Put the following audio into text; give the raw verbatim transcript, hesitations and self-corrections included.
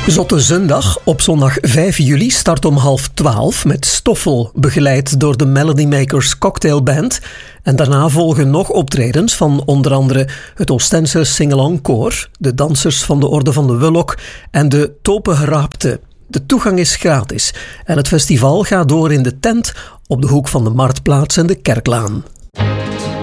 Zotte Zondag op zondag vijf juli start om half twaalf met Stoffel, begeleid door de Melody Makers Cocktail Band. En daarna volgen nog optredens van onder andere het Oostense Singalong Koor, de dansers van de Orde van de Wulok en de Topenraapte. De toegang is gratis en het festival gaat door in de tent op de hoek van de Marktplaats en de Kerklaan.